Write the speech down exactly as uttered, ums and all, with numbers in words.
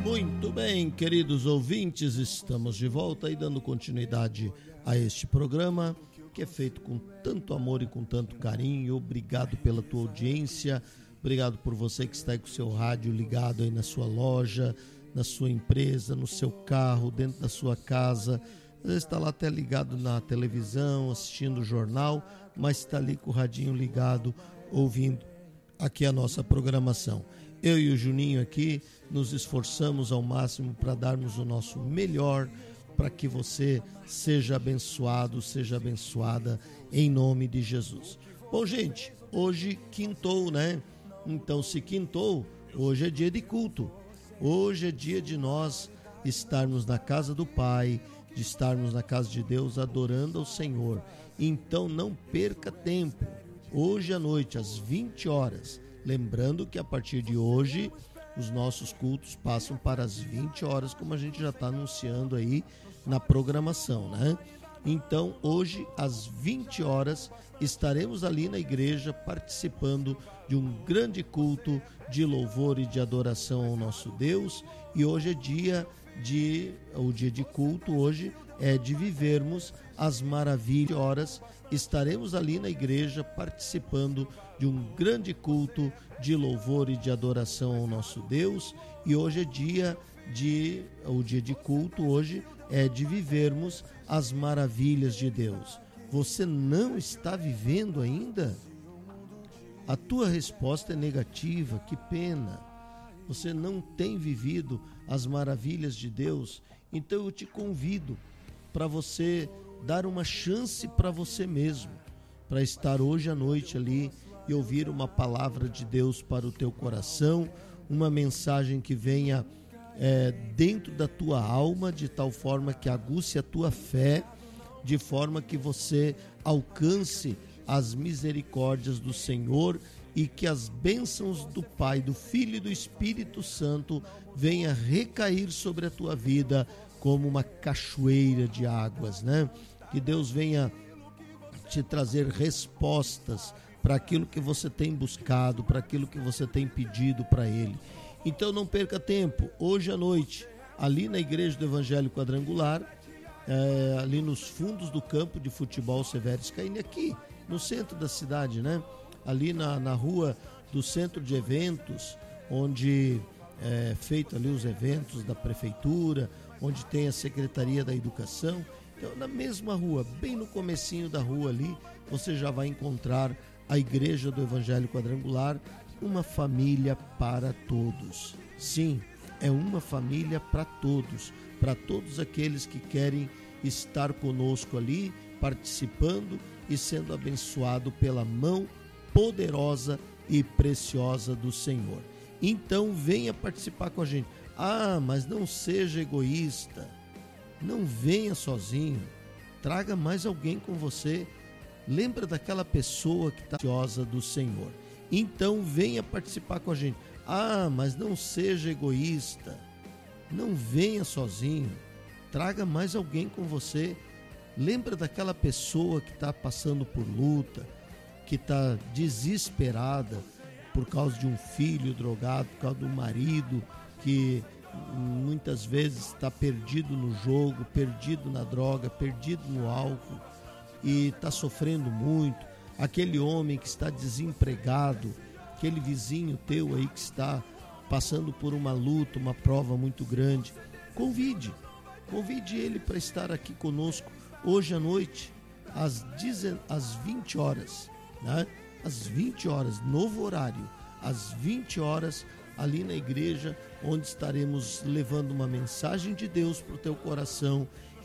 Muito bem, queridos ouvintes, estamos de volta e dando continuidade a este programa que é feito com tanto amor e com tanto carinho. Obrigado pela tua audiência, obrigado por você que está aí com o seu rádio ligado aí na sua loja, na sua empresa, no seu carro, dentro da sua casa. Às vezes está lá até ligado na televisão, assistindo o jornal, mas está ali com o radinho ligado, ouvindo aqui a nossa programação. Eu e o Juninho aqui nos esforçamos ao máximo para darmos o nosso melhor para que você seja abençoado, seja abençoada em nome de Jesus. Bom, gente, hoje quintou, né? Então, se quintou, hoje é dia de culto. Hoje é dia de nós estarmos na casa do Pai, de estarmos na casa de Deus adorando ao Senhor. Então, não perca tempo. Hoje à noite, às vinte horas, lembrando que a partir de hoje os nossos cultos passam para as vinte horas, como a gente já está anunciando aí na programação, né? Então, hoje às vinte horas estaremos ali na igreja participando de um grande culto de louvor e de adoração ao nosso Deus. E hoje é dia de, o dia de culto hoje é de vivermos as maravilhas. Horas estaremos ali na igreja participando de um grande culto de louvor e de adoração ao nosso Deus. E hoje é dia de, o dia de culto hoje é de vivermos as maravilhas de Deus. Você não está vivendo ainda? A tua resposta é negativa, que pena. Você não tem vivido as maravilhas de Deus. Então eu te convido para você dar uma chance para você mesmo, para estar hoje à noite ali e ouvir uma palavra de Deus para o teu coração, uma mensagem que venha é, dentro da tua alma, de tal forma que aguce a tua fé, de forma que você alcance as misericórdias do Senhor e que as bênçãos do Pai, do Filho e do Espírito Santo venha recair sobre a tua vida como uma cachoeira de águas, né? Que Deus venha te trazer respostas para aquilo que você tem buscado, para aquilo que você tem pedido para Ele. Então não perca tempo, hoje à noite, ali na Igreja do Evangelho Quadrangular, é, ali nos fundos do campo de futebol Severo Scaini, aqui no centro da cidade, né? Ali na, na rua do centro de eventos, onde é feito ali os eventos da prefeitura, onde tem a Secretaria da Educação. Então, na mesma rua, bem no comecinho da rua ali, você já vai encontrar a Igreja do Evangelho Quadrangular, uma família para todos. Sim, é uma família para todos, para todos aqueles que querem estar conosco ali, participando e sendo abençoado pela mão poderosa e preciosa do Senhor. Então, venha participar com a gente. Ah, mas não seja egoísta. Não venha sozinho. Traga mais alguém com você. Lembra daquela pessoa que está ansiosa do Senhor. Então, venha participar com a gente. Ah, mas não seja egoísta. Não venha sozinho. Traga mais alguém com você. Lembra daquela pessoa que está passando por luta, que está desesperada por causa de um filho drogado, por causa do marido que muitas vezes está perdido no jogo, perdido na droga, perdido no álcool e está sofrendo muito. Aquele homem que está desempregado, aquele vizinho teu aí que está passando por uma luta, uma prova muito grande. Convide, convide ele para estar aqui conosco hoje à noite, às, às vinte horas, né? Às vinte horas, novo horário, às vinte horas, ali na igreja, onde estaremos levando uma mensagem de Deus para o teu coração